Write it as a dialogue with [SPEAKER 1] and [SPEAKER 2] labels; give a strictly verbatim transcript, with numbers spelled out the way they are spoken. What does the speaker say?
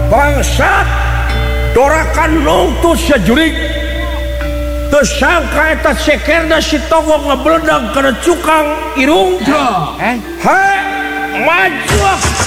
[SPEAKER 1] bangsat dorakan nungtu sejurik tersangka eta cekerna si Togo ngebeledag karena cukang irung.
[SPEAKER 2] Ya.
[SPEAKER 1] Eh? Hei, maju